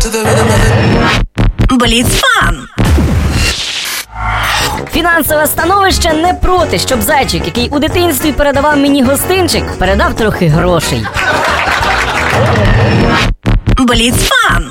Бліцфан. Фінансове становище не проти, щоб зайчик, який у дитинстві передавав мені гостинчик, передав трохи грошей. Бліцфан.